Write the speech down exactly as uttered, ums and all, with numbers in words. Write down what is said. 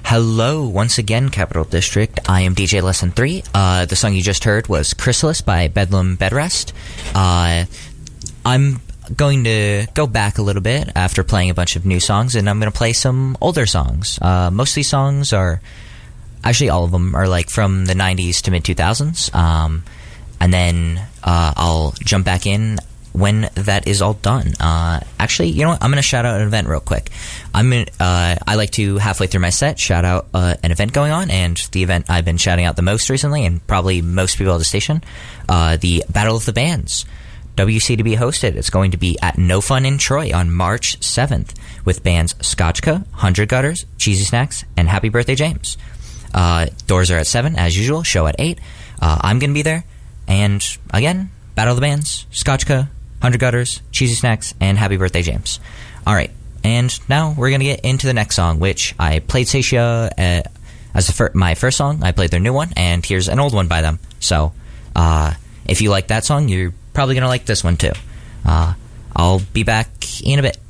Hello, once again, Capital District. I am D J Lesson three. Uh, the song you just heard was Chrysalis by Bedlam Bedrest. Uh, I'm going to go back a little bit after playing a bunch of new songs, and I'm going to play some older songs. Uh, most of these songs are, actually all of them are like from the nineties to mid two thousands. Um, and then uh, I'll jump back in when that is all done. Uh, actually, you know what? I'm going to shout out an event real quick. I'm gonna, uh, I like to, halfway through my set, shout out uh, an event going on, and the event I've been shouting out the most recently, and probably most people at the station, uh, the Battle of the Bands. W C to be hosted. It's going to be at No Fun in Troy on March seventh with bands Scotchka, Hundred Gutters, Cheesy Snacks, and Happy Birthday James. Uh, doors are at seven, as usual, show at eight. Uh, I'm going to be there, and again, Battle of the Bands, Scotchka, Hundred Gutters, Cheesy Snacks, and Happy Birthday James. Alright, and now we're going to get into the next song, which I played Seiya uh, as the fir- my first song. I played their new one, and here's an old one by them. So, uh, if you like that song, you're probably going to like this one too. Uh, I'll be back in a bit.